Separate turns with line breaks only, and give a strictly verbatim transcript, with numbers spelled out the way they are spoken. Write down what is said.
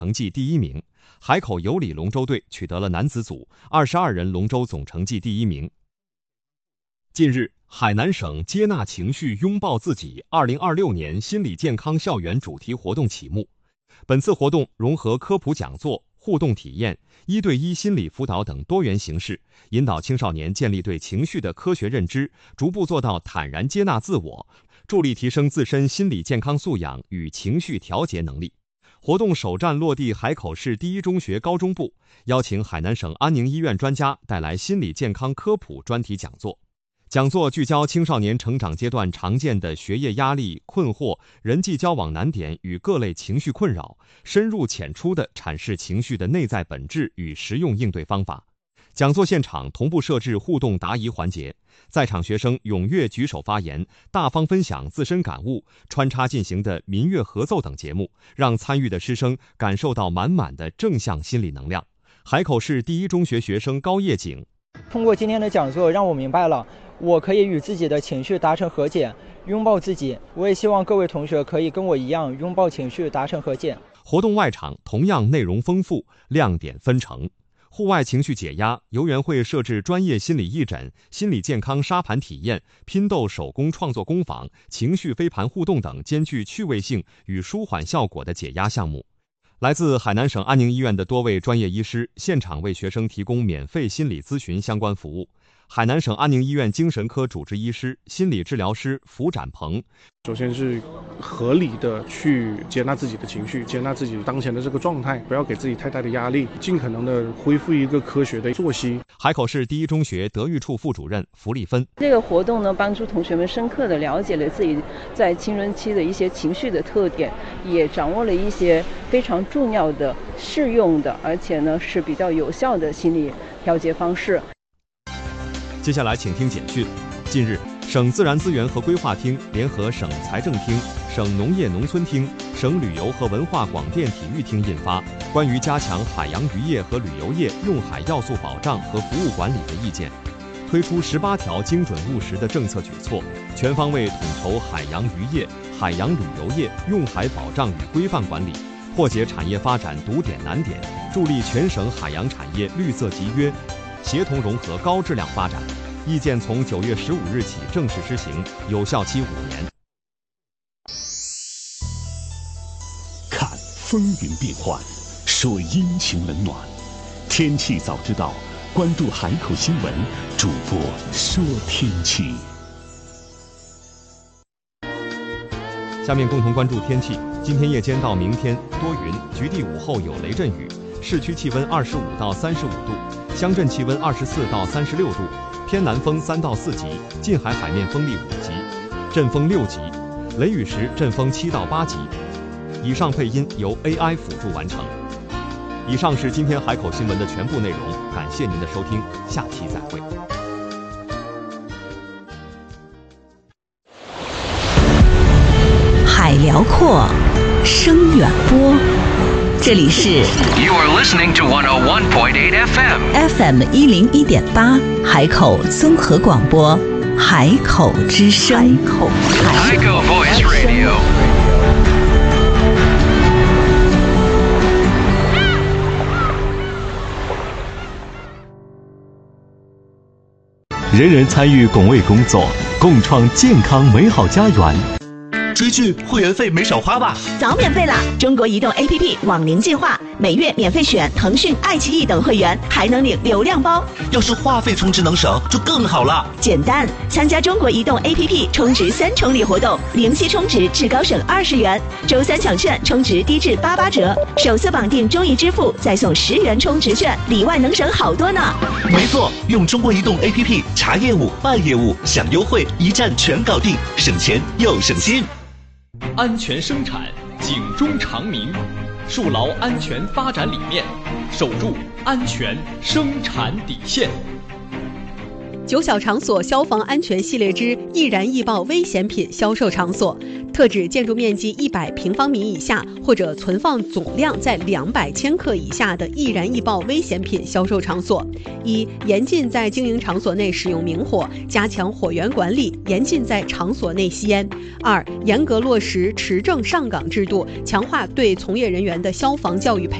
成绩第一名。海口有里龙舟队取得了男子组二十二人龙舟总成绩第一名。近日，海南省接纳情绪拥抱自己二零二六年心理健康校园主题活动启幕。本次活动融合科普讲座、互动体验、一对一心理辅导等多元形式，引导青少年建立对情绪的科学认知，逐步做到坦然接纳自我，助力提升自身心理健康素养与情绪调节能力。活动首站落地海口市第一中学高中部，邀请海南省安宁医院专家带来心理健康科普专题讲座。讲座聚焦青少年成长阶段常见的学业压力、困惑、人际交往难点与各类情绪困扰，深入浅出地阐释情绪的内在本质与实用应对方法。讲座现场同步设置互动答疑环节，在场学生踊跃举手发言，大方分享自身感悟，穿插进行的民乐合奏等节目，让参与的师生感受到满满的正向心理能量。海口市第一中学学生高叶景：
通过今天的讲座，让我明白了我可以与自己的情绪达成和解，拥抱自己。我也希望各位同学可以跟我一样，拥抱情绪，达成和解。
活动外场同样内容丰富，亮点纷呈。户外情绪解压，游园会设置专业心理义诊、心理健康沙盘体验、拼豆手工创作工坊、情绪飞盘互动等兼具趣味性与舒缓效果的解压项目。来自海南省安宁医院的多位专业医师现场为学生提供免费心理咨询相关服务。海南省安宁医院精神科主治医师、心理治疗师符展鹏：
首先是合理的去接纳自己的情绪，接纳自己当前的这个状态，不要给自己太大的压力，尽可能的恢复一个科学的作息。
海口市第一中学德育处副主任符丽芬：
这个活动呢，帮助同学们深刻的了解了自己在青春期的一些情绪的特点，也掌握了一些非常重要的、适用的，而且呢是比较有效的心理调节方式。
接下来请听简讯。近日，省自然资源和规划厅联合省财政厅、省农业农村厅、省旅游和文化广电体育厅印发《关于加强海洋渔业和旅游业用海要素保障和服务管理的意见》，推出十八条精准务实的政策举措，全方位统筹海洋渔业、海洋旅游业用海保障与规范管理，破解产业发展堵点难点，助力全省海洋产业绿色集约，协同融合高质量发展。意见从九月十五日起正式施行，有效期五年。
看风云变幻，说阴晴冷暖，天气早知道，关注海口新闻，主播说天气。
下面共同关注天气。今天夜间到明天多云，局地午后有雷阵雨，市区气温二十五到三十五度，乡镇气温二十四到三十六度，偏南风三到四级，近海海面风力五级，阵风六级，雷雨时阵风七到八级。以上配音由 A I 辅助完成。以上是今天海口新闻的全部内容，感谢您的收听，下期再会。
海辽阔，声远播，这里是
You are listening to one oh one point eight F M
F M 一零一点八海口综合广播，海口之声。海口
海口 Voice Radio。
人人参与拱卫工作，共创健康美好家园。
追剧会员费没少花吧？
早免费啦！中国移动 A P P 网龄计划，每月免费选腾讯、爱奇艺等会员，还能领流量包。
要是话费充值能省，就更好了。
简单，参加中国移动 A P P 充值三重礼活动，零息充值至高省二十元，周三抢券充值低至八八折，首次绑定中移支付再送十元充值券，里外能省好多呢。
没错，用中国移动 A P P 查业务、办业务、享优惠，一站全搞定，省钱又省心。
安全生产，警钟长鸣，树牢安全发展理念，守住安全生产底线。
九小场所消防安全系列之易燃易爆危险品销售场所， 特指建筑面积一百平方米以下或者存放总量在两百千克以下的易燃易爆危险品销售场所。一、严禁在经营场所内使用明火，加强火源管理，严禁在场所内吸烟。二、严格落实持证上岗制度，强化对从业人员的消防教育培